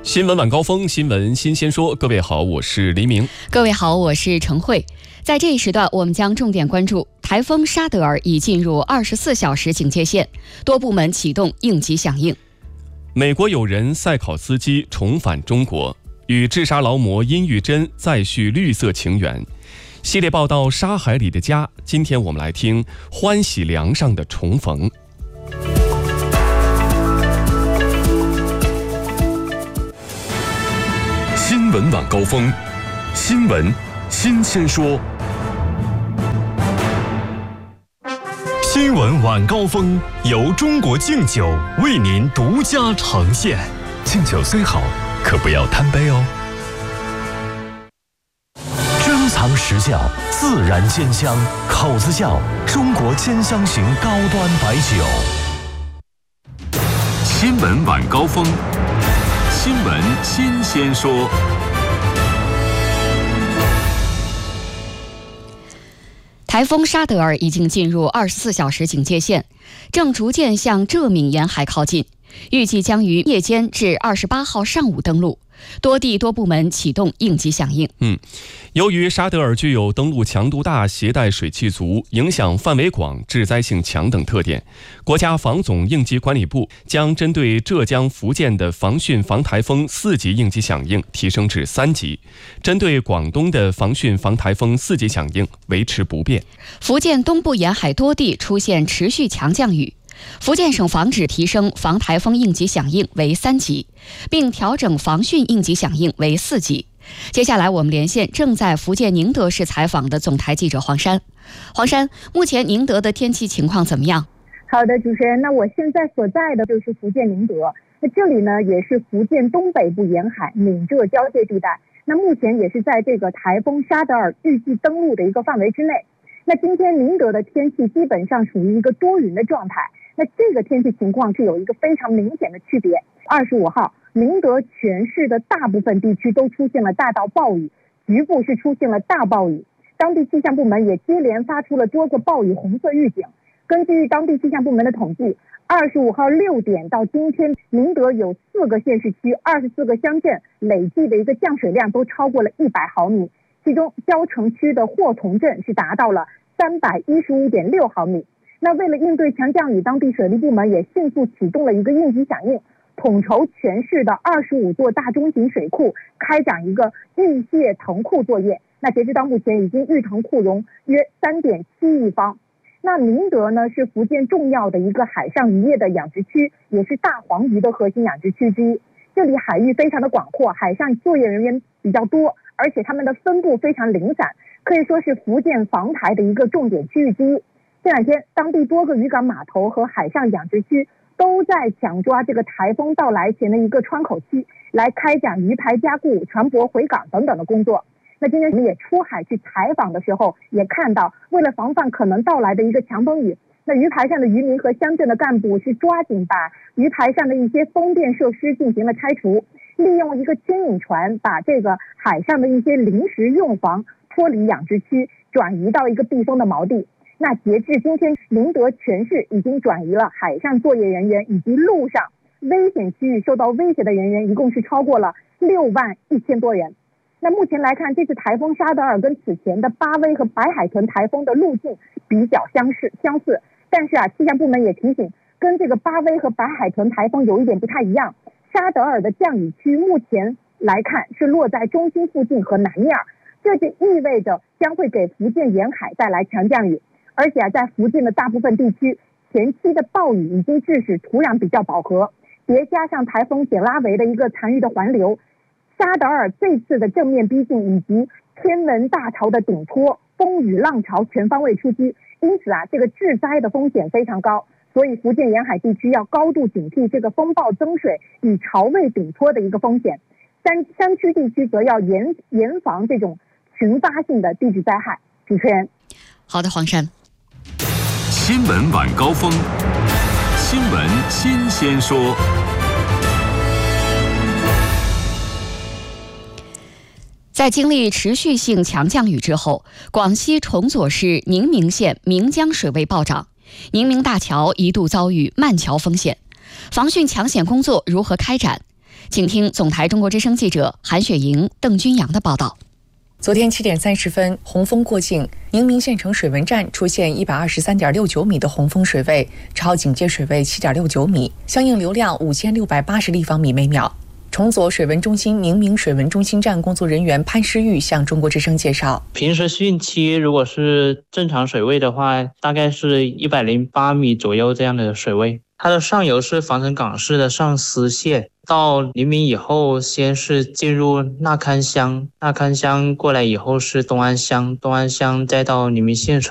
新闻晚高峰，新闻新鲜说。各位好，我是黎明。 各位好，我是陈慧。在这一时段，我们将重点关注台风沙德尔已进入24小时警戒线，多部门启动应急响应。 美国友人赛考斯基重返中国，与治沙劳模殷玉珍再续绿色情缘。系列报道《沙海里的家》，今天我们来听欢喜梁上的重逢。新闻晚高峰，新闻新鲜说。 新闻晚高峰由中国敬酒为您独家呈现。敬酒虽好，可不要贪杯哦。珍藏实窖，自然鲜香，口子窖，中国兼香型高端白酒。 新闻晚高峰，新闻新鲜说。 台风沙德尔已经进入24小时警戒线，正逐渐向浙闽沿海靠近，预计将于夜间至28号上午登陆。多地多部门启动应急响应。 由于沙德尔具有登陆强度大、携带水汽足、影响范围广、致灾性强等特点，国家防总应急管理部将针对浙江、福建的防汛防台风4级应急响应提升至3级，针对广东的防汛防台风4级响应维持不变。 福建东部沿海多地出现持续强降雨。福建省防指提升防台风应急响应为3级，并调整防汛应急响应为4级。接下来我们连线正在福建宁德市采访的总台记者黄山。黄山，目前宁德的天气情况怎么样？ 好的，主持人，那我现在所在的就是福建宁德，那这里呢也是福建东北部沿海闽浙交界地带，那目前也是在这个台风沙德尔预计登陆的一个范围之内。那今天宁德的天气基本上属于一个多云的状态。那这个天气情况是有一个非常明显的区别。25号，宁德全市的大部分地区都出现了大到暴雨，局部是出现了大暴雨。当地气象部门也接连发出了多个暴雨红色预警。根据当地气象部门的统计，25号6点到今天，宁德有4个县市区、24个乡镇累计的一个降水量都超过了100毫米，其中蕉城区的霍同镇是达到了315.6毫米。那为了应对强降雨，当地水利部门也迅速启动了一个应急响应，统筹全市的25座大中型水库开展一个预泄腾库作业。那截止到目前，已经预腾库容约3.7亿方。那宁德呢是福建重要的一个海上渔业的养殖区，也是大黄鱼的核心养殖区之一。这里海域非常的广阔，海上作业人员比较多，而且他们的分布非常零散，可以说是福建防台的一个重点区域之一。这两天，当地多个渔港码头和海上养殖区都在抢抓这个台风到来前的一个窗口期，来开展鱼排加固、船舶回港等等的工作。那今天我们也出海去采访的时候，也看到，为了防范可能到来的一个强风雨，那鱼排上的渔民和乡镇的干部是抓紧把鱼排上的一些风电设施进行了拆除，利用一个牵引船把这个海上的一些临时用房脱离养殖区，转移到一个避风的锚地。那截至今天，宁德全市已经转移了海上作业人员以及陆上危险区域受到威胁的人员，一共是超过了61000多人。那目前来看，这次台风沙德尔跟此前的巴威和白海豚台风的路径比较相似，但是气象部门也提醒，跟这个巴威和白海豚台风有一点不太一样，沙德尔的降雨区目前来看是落在中心附近和南面，这就意味着将会给福建沿海带来强降雨。而且在福建的大部分地区，前期的暴雨已经致使土壤比较饱和，叠加上台风简拉维的一个残余的环流，沙德尔这次的正面逼近以及天文大潮的顶托，风雨浪潮全方位出击，因此这个致灾的风险非常高。所以福建沿海地区要高度警惕这个风暴增水与潮位顶托的一个风险，山区地区则要严防这种群发性的地质灾害。主持人。 好的，黄山。 新闻晚高峰，新闻新鲜说。 在经历持续性强降雨之后，广西崇左市宁明县岷江水位暴涨，宁明大桥一度遭遇漫桥风险。防汛抢险工作如何开展？ 请听总台中国之声记者韩雪莹、邓君阳的报道。 昨天7点30分，洪峰过境，宁明县城水文站出现123.69米的洪峰水位，超警戒水位7.69米，相应流量5680立方米每秒。崇左水文中心宁明水文中心站工作人员潘诗玉向中国之声介绍， 平时汛期如果是正常水位的话，大概是108米左右这样的水位。它的上游是防城港市的上思线，到宁明以后先是进入纳堪乡，纳堪乡过来以后是东安乡，东安乡再到宁明县城。